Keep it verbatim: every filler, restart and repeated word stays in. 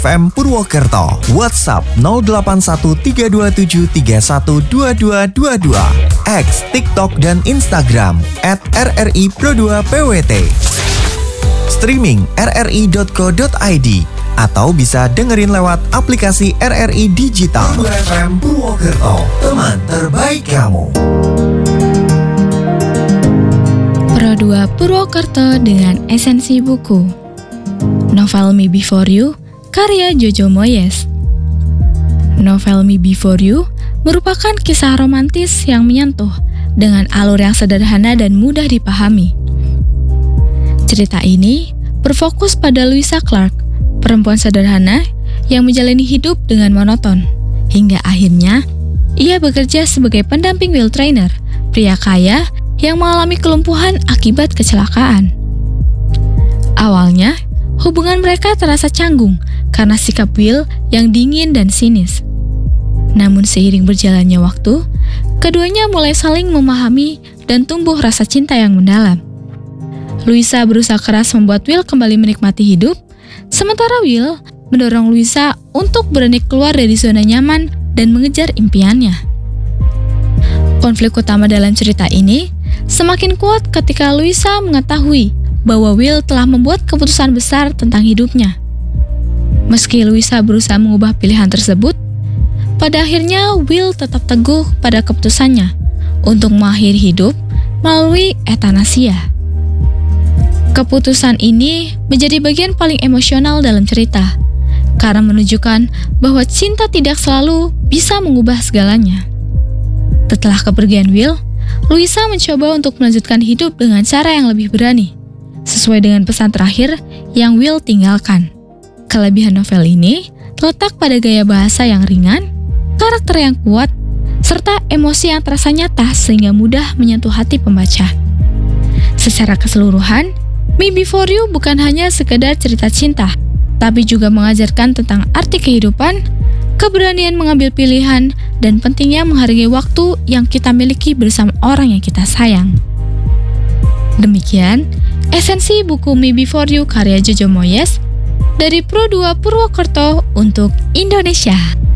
F M Purwokerto. WhatsApp nol delapan satu tiga dua tujuh tiga satu dua dua dua dua. X, TikTok, dan Instagram at R R I Pro dua P W T. Streaming r r i dot co dot i d atau bisa dengerin lewat aplikasi R R I Digital. F M Purwokerto, teman terbaik kamu. Pro dua Purwokerto dengan esensi buku. Novel Me Before You, karya Jojo Moyes. Novel Me Before You merupakan kisah romantis yang menyentuh dengan alur yang sederhana dan mudah dipahami. Cerita ini berfokus pada Louisa Clark, perempuan sederhana yang menjalani hidup dengan monoton. Hingga akhirnya, ia bekerja sebagai pendamping wheel trainer, pria kaya yang mengalami kelumpuhan akibat kecelakaan. Awalnya, hubungan mereka terasa canggung karena sikap Will yang dingin dan sinis. Namun seiring berjalannya waktu, keduanya mulai saling memahami dan tumbuh rasa cinta yang mendalam. Louisa berusaha keras membuat Will kembali menikmati hidup, sementara Will mendorong Louisa untuk berani keluar dari zona nyaman dan mengejar impiannya. Konflik utama dalam cerita ini semakin kuat ketika Louisa mengetahui bahwa Will telah membuat keputusan besar tentang hidupnya. Meski Louisa berusaha mengubah pilihan tersebut, pada akhirnya Will tetap teguh pada keputusannya untuk mengakhiri hidup melalui etanasia. Keputusan ini menjadi bagian paling emosional dalam cerita, karena menunjukkan bahwa cinta tidak selalu bisa mengubah segalanya. Setelah kepergian Will, Louisa mencoba untuk melanjutkan hidup dengan cara yang lebih berani, sesuai dengan pesan terakhir yang Will tinggalkan. Kelebihan novel ini terletak pada gaya bahasa yang ringan, karakter yang kuat, serta emosi yang terasa nyata sehingga mudah menyentuh hati pembaca. Secara keseluruhan, Me Before You bukan hanya sekedar cerita cinta, tapi juga mengajarkan tentang arti kehidupan, keberanian mengambil pilihan, dan pentingnya menghargai waktu yang kita miliki bersama orang yang kita sayang. Demikian, esensi buku Me Before You karya Jojo Moyes dari Pro dua Purwokerto untuk Indonesia.